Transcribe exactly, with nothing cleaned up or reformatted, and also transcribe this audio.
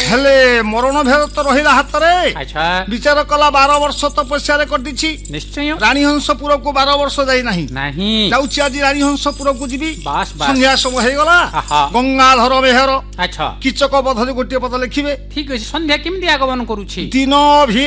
हेले मरण भेद तो रहिला हाथ रे अच्छा विचार कला बारह वर्ष तपस्या करदी निश्चय रानी हंसपुर को बारह वर्ष जाई नहीं नहीं जाऊची आज रानी हंसपुर को जीवी बास बास संध्या समय हो गला आहा गंगाधर बेहर अच्छा किचक बधरे गोटे पद लिखिबे ठीक अछि संध्या केमि आगमन करूछि दिन भी